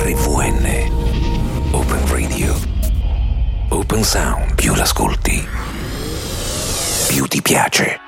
RVN. Open Radio. Open Sound. Più l'ascolti, più ti piace.